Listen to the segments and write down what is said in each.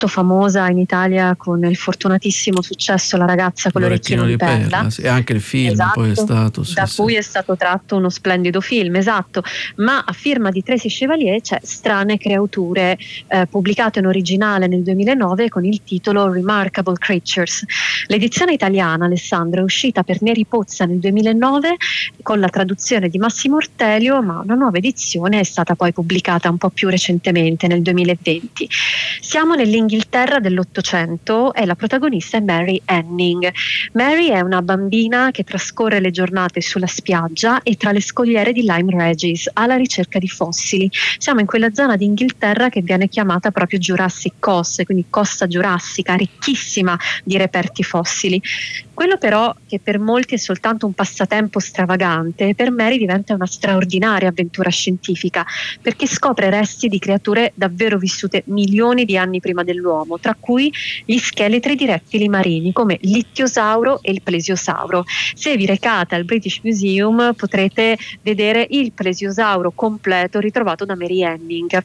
molto famosa in Italia con il fortunatissimo successo La ragazza con l'orecchino di perla. Sì, e anche il film, esatto, poi è stato da cui è stato tratto uno splendido film, esatto, ma a firma di Tracy Chevalier c'è Strane creature, pubblicato in originale nel 2009 con il titolo Remarkable Creatures. L'edizione italiana, Alessandro, è uscita per Neri Pozza nel 2009 con la traduzione di Massimo Ortelio, ma una nuova edizione è stata poi pubblicata un po' più recentemente nel 2020. Siamo nell'Inghilterra dell'Ottocento e la protagonista è Mary Anning. Mary è una bambina che trascorre le giornate sulla spiaggia e tra le scogliere di Lyme Regis alla ricerca di fossili. Siamo in quella zona di Inghilterra che viene chiamata proprio Jurassic Coast, quindi costa giurassica, ricchissima di reperti fossili. Quello però che per molti è soltanto un passatempo stravagante, per Mary diventa una straordinaria avventura scientifica, perché scopre resti di creature davvero vissute milioni di anni prima dell'uomo, tra cui gli scheletri di rettili marini come l'Ittiosauro e il Plesiosauro. Se vi recate al British Museum potrete vedere il Plesiosauro completo ritrovato da Mary Anning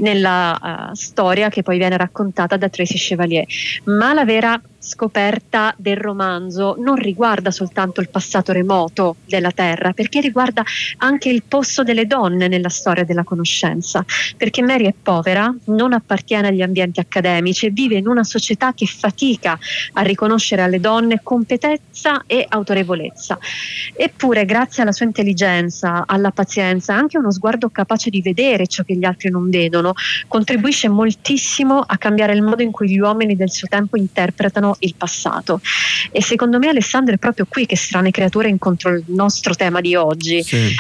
nella storia che poi viene raccontata da Tracy Chevalier. Ma la vera scoperta del romanzo non riguarda soltanto il passato remoto della Terra, perché riguarda anche il posto delle donne nella storia della conoscenza, perché Mary è povera, non appartiene agli ambienti accademici e vive in una società che fatica a riconoscere alle donne competenza e autorevolezza. Eppure, grazie alla sua intelligenza, alla pazienza, anche uno sguardo capace di vedere ciò che gli altri non vedono, contribuisce moltissimo a cambiare il modo in cui gli uomini del suo tempo interpretano il passato. E secondo me, Alessandro, è proprio qui che Strane creature incontra il nostro tema di oggi. Sì.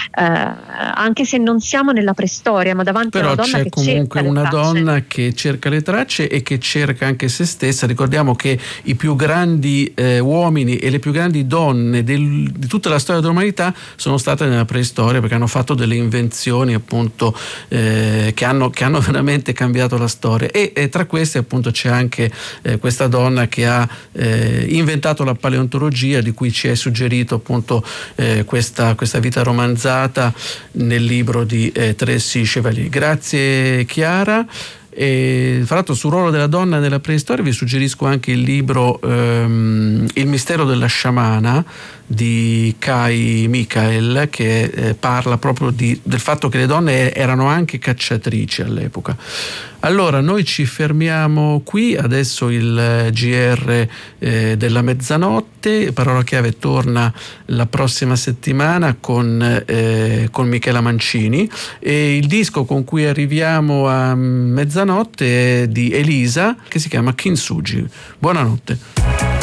Anche se non siamo nella preistoria, ma davanti a una donna che cerca le tracce. Però c'è comunque una donna che cerca le tracce e che cerca anche se stessa. Ricordiamo che i più grandi uomini e le più grandi donne di tutta la storia dell'umanità sono state nella preistoria, perché hanno fatto delle invenzioni appunto che hanno veramente cambiato la storia, e tra queste appunto c'è anche questa donna che ha inventato la paleontologia, di cui ci è suggerito appunto questa vita romanzata nel libro di Tracy Chevalier. Grazie Chiara. E fra l'altro sul ruolo della donna nella preistoria vi suggerisco anche il libro Il mistero della sciamana di Kai Michael, che parla proprio del fatto che le donne erano anche cacciatrici all'epoca. Allora noi ci fermiamo qui, adesso il GR della mezzanotte. Parola Chiave torna la prossima settimana con Michela Mancini, e il disco con cui arriviamo a mezzanotte è di Elisa, che si chiama Kintsugi. Buonanotte.